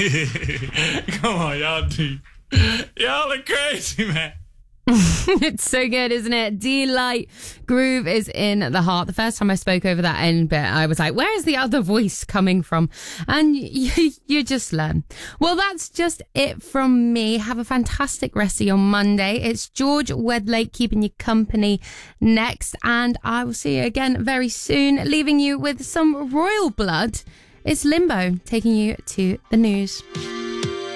Come on, y'all are crazy, man. It's so good, isn't it? Delight. Groove is in the heart. The first time I spoke over that end bit, I was like, where is the other voice coming from? And you just learn. Well, that's just it from me. Have a fantastic rest of your Monday. It's George Wedlake keeping you company next. And I will see you again very soon, leaving you with some royal blood. It's Limbo taking you to the news.